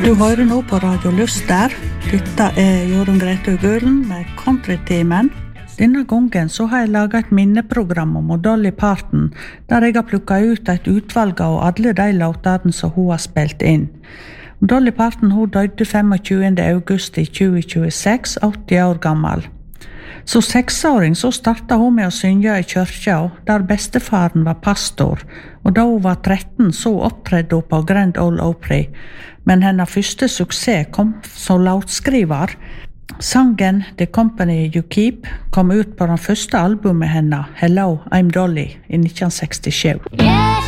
Du hører nå på Radio Lyster. Dette Jorunn Grete Gulen med Country-timen. Denne gangen så har jeg laget et minneprogram om Dolly Parton, der jeg har plukket ut et utvalg av alle de låtene som hun har spilt inn. Dolly Parton hun døde 25. august i 2026, 80 år gammel. Så 6-åring så startet hun med å synge i kyrkja, der bestefaren var pastor, og da hun var 13 så opptredde hun på Grand Ole Opry. Men hennes første suksess kom som låtskriver. Sangen The Company You Keep kom ut på den første albumet hennes, Hello, I'm Dolly, i 1967.